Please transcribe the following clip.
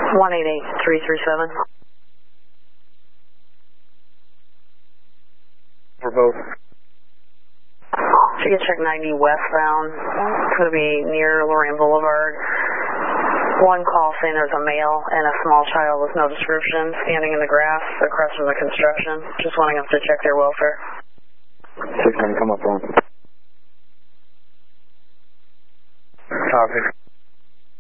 188337. For both. She gets check 90 westbound. Could be near Lorraine Boulevard. One call saying there's a male and a small child with no description standing in the grass across from the construction. Just wanting us to check their welfare. 6-9, come up on. Copy.